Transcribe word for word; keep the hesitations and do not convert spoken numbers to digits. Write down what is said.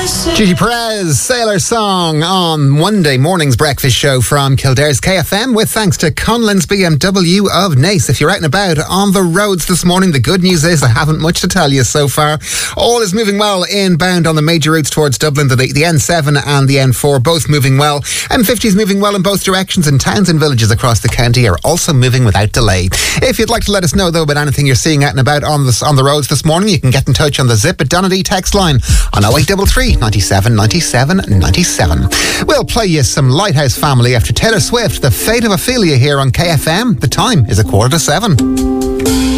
Gigi Perez, Sailor Song on Monday morning's breakfast show from Kildare's K F M with thanks to Conlon's B M W of Naas. If you're out and about on the roads this morning, the good news is I haven't much to tell you so far. All is moving well inbound on the major routes towards Dublin. The, the N seven and the N four both moving well. M fifty is moving well in both directions, and towns and villages across the county are also moving without delay. If you'd like to let us know though about anything you're seeing out and about on the, on the roads this morning, you can get in touch on the Zip at Donady text line on oh eight three three, ninety-seven, ninety-seven, ninety-seven. We'll play you some Lighthouse Family after Taylor Swift, The Fate of Ophelia here on K F M. The time is a quarter to seven.